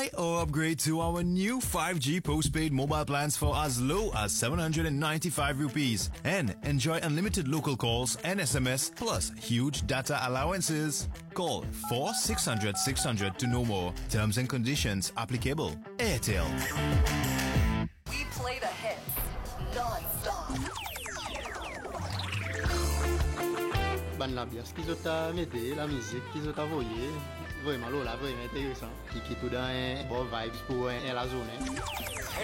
Buy or upgrade to our new 5G postpaid mobile plans for as low as 795 rupees and enjoy unlimited local calls and SMS plus huge data allowances. Call 4600 to know more. Terms and conditions applicable. Airtel. We play the hits non-stop. Ban l'ambiance qu'ils ont mis, la musique qu'ils ont envoyée, vraiment là, vraiment intéressant. Qui tout dans un bon vibes pour la zone.